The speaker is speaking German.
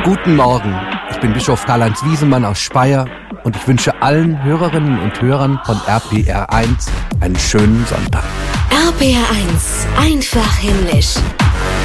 Guten Morgen, ich bin Bischof Karl-Heinz Wiesemann aus Speyer und ich wünsche allen Hörerinnen und Hörern von RPR1 einen schönen Sonntag. RPR1, einfach himmlisch.